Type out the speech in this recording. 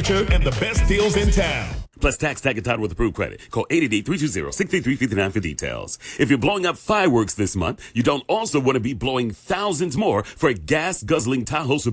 furniture and the best deals in town. Plus tax, tag, and title with approved credit. Call 888-320-6359 for details. If you're blowing up fireworks this month, you don't also want to be blowing thousands more for a gas-guzzling Tahoe